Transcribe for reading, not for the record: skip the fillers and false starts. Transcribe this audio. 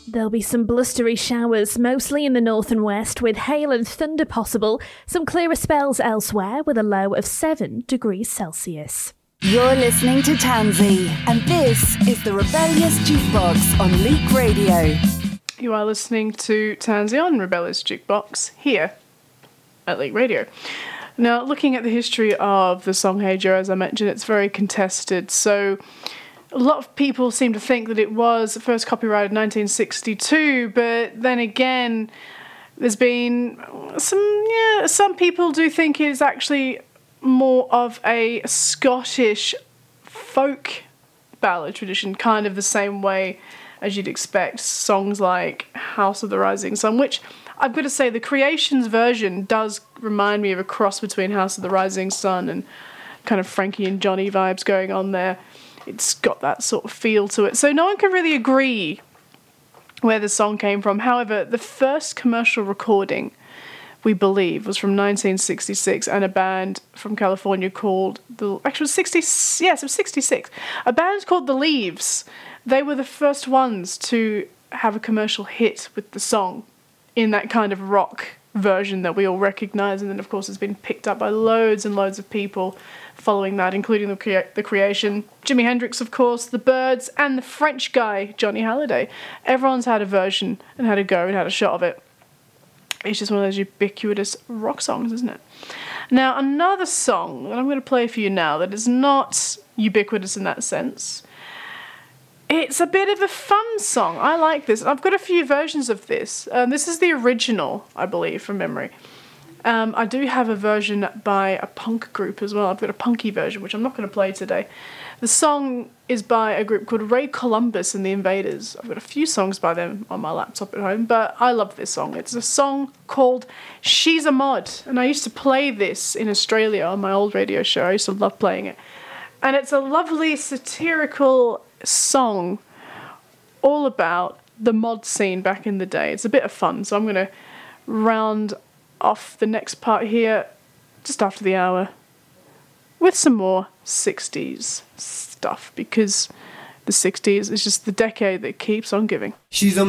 There'll be some blustery showers, mostly in the north and west, with hail and thunder possible. Some clearer spells elsewhere, with a low of 7 degrees Celsius. You're listening to Tansy, and this is the Rebellious Jukebox on Leak Radio. You are listening to Tansy on Rebellious Jukebox here at Leak Radio. Now, looking at the history of the song Hey Joe, as I mentioned, it's very contested. So a lot of people seem to think that it was first copyrighted in 1962, but then again, there's been some people do think it is actually more of a Scottish folk ballad tradition, kind of the same way as you'd expect songs like House of the Rising Sun, which I've got to say the Creations version does remind me of a cross between House of the Rising Sun and kind of Frankie and Johnny vibes going on there. It's got that sort of feel to it. So no one can really agree where the song came from. However, the first commercial recording, we believe, was from 1966, and a band from California called it was 66. A band called The Leaves. They were the first ones to have a commercial hit with the song in that kind of rock version that we all recognise, and then of course it's been picked up by loads and loads of people following that, including the Creation, Jimi Hendrix, of course, the Byrds, and the French guy, Johnny Hallyday. Everyone's had a version and had a go and had a shot of it. It's just one of those ubiquitous rock songs, isn't it? Now, another song that I'm going to play for you now that is not ubiquitous in that sense. It's a bit of a fun song. I like this. I've got a few versions of this. This is the original, I believe, from memory. I do have a version by a punk group as well. I've got a punky version, which I'm not going to play today. The song is by a group called Ray Columbus and the Invaders. I've got a few songs by them on my laptop at home, but I love this song. It's a song called She's a Mod, and I used to play this in Australia on my old radio show. I used to love playing it. And it's a lovely satirical song all about the mod scene back in the day. It's a bit of fun, so I'm going to round off the next part here just after the hour with some more 60s stuff, because the 60s is just the decade that keeps on giving. She's a